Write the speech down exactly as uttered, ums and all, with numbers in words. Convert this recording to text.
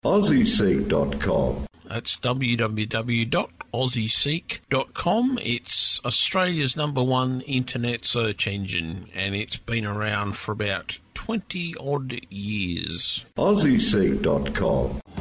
aussie seek dot com. That's w w w dot aussie seek dot com. It's Australia's number one internet search engine, and it's been around for about twenty odd years. aussie seek dot com.